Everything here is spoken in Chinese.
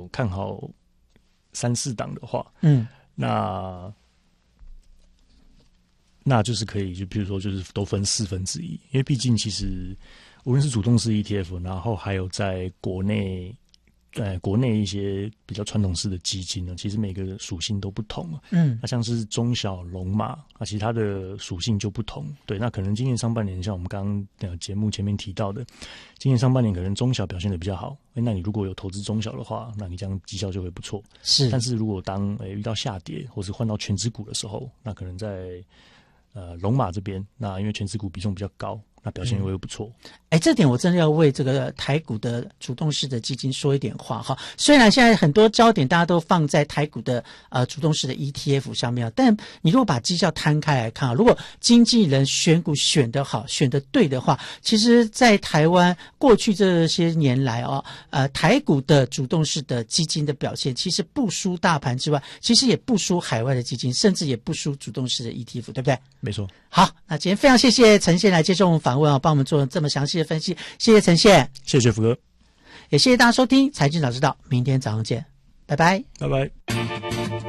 看好3-4档的话，那就是可以，就比如说就是都分1/4，因为毕竟其实无论是主动式 ETF， 然后还有在国内一些比较传统式的基金呢，其实每个属性都不同。那像是中小龙马啊，其实它的属性就不同。对，那可能今年上半年，像我们刚刚节目前面提到的，今年上半年可能中小表现的比较好。那你如果有投资中小的话，那你这样绩效就会不错。 是，但是如果当遇到下跌或是换到全指股的时候，那可能在龙马这边，那因为全指股比重比较高，那表现也会不错。 这点我真的要为这个台股的主动式的基金说一点话哈。虽然现在很多焦点大家都放在台股的主动式的 ETF 上面，但你如果把绩效摊开来看如果经纪人选股选得好、选得对的话，其实在台湾过去这些年来台股的主动式的基金的表现，其实不输大盘之外，其实也不输海外的基金，甚至也不输主动式的 ETF， 对不对？ 没错。 好，那今天非常谢谢陈宪来接受我们访问帮我们做这么详细的分析，谢谢陈宪， 谢谢福哥， 也谢谢大家收听财经早知道，明天早上见，拜拜， 拜拜。